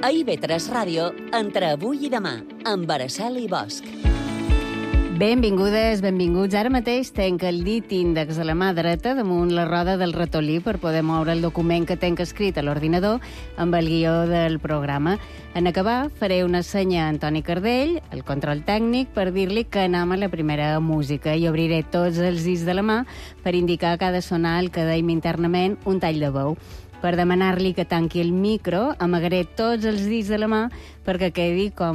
A IB3 Ràdio, entre avui i demà, amb Araceli Bosch. Benvingudes, benvinguts. Ara mateix tenc el dit índex de la mà dreta damunt la roda del ratolí per poder moure el document que tenc escrit a l'ordinador amb el guió del programa. En acabar, faré una senya a Antoni Cardell, el control tècnic, per dir-li que anem a la primera música i obriré tots els dits de la mà per indicar que ha de sonar el que deim internament un tall de veu. Per demanar-li que tanqui el micro, amagaré tots els dits de la mà perquè quedi com